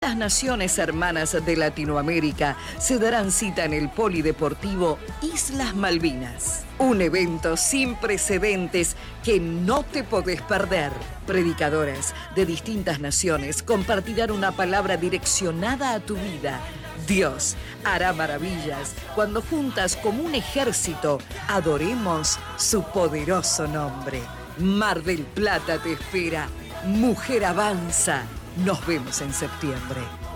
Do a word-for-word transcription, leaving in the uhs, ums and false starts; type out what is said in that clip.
Las naciones hermanas de Latinoamérica se darán cita en el Polideportivo Islas Malvinas. Un evento sin precedentes que no te podés perder. Predicadoras de distintas naciones compartirán una palabra direccionada a tu vida. Dios hará maravillas cuando juntas como un ejército adoremos su poderoso nombre. Mar del Plata te espera. Mujer avanza. Nos vemos en septiembre.